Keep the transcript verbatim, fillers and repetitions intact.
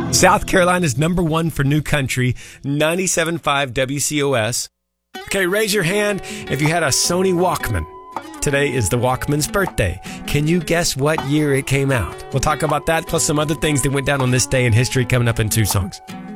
South Carolina's number one for new country, ninety-seven point five W C O S. Okay, raise your hand if you had a Sony Walkman. Today is the Walkman's birthday. Can you guess what year it came out? We'll talk about that plus some other things that went down on this day in history coming up in two songs.